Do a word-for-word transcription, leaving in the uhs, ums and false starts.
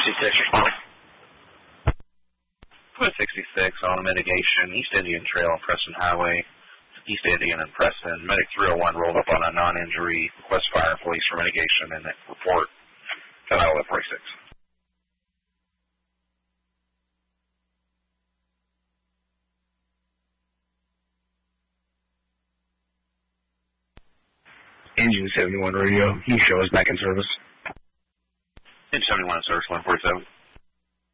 sixty-six, responding. Twin sixty-six on mitigation, East Indian Trail, Preston Highway, East Indian and Preston. Medic three oh one rolled up on a non-injury, request fire and police for mitigation, and report ten out of forty-six. Engine seventy-one radio, you show us back in service. Engine seventy-one in service, one forty-seven.